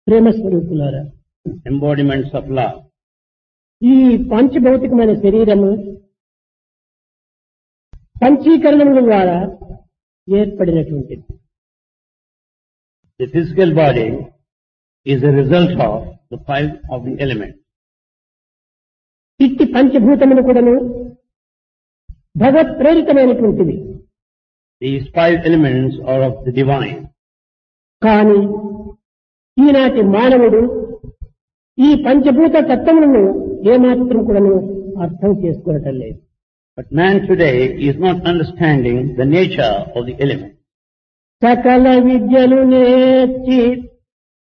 ప్రేమ స్వరూపులారా, embodiments of love. ఈ పంచభౌతికమైన శరీరము పంచీకరణముల ద్వారా ఏర్పడినటువంటిది. The physical body is a result of the five of the elements. ఇట్టి పంచభూతములు కూడాను భగవత్ ప్రేరితమైనటువంటివి. These five elements are of the divine. కానీ ఈనాటి మానవుడు ఈ పంచభూత తత్వములను ఏమాత్రం కూడాను అర్థం చేసుకోవటం లేదు. But man today is not understanding the nature of the elements. సకల విద్యలు నేర్చి